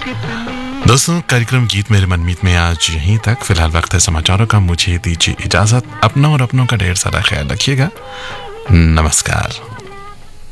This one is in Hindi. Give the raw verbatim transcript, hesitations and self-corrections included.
दोस्तों, कार्यक्रम गीत मेरे मनमीत में आज यहीं तक। फिलहाल वक्त है समाचारों का, मुझे दीजिए इजाजत। अपना और अपनों का ढेर सारा ख्याल रखिएगा। नमस्कार।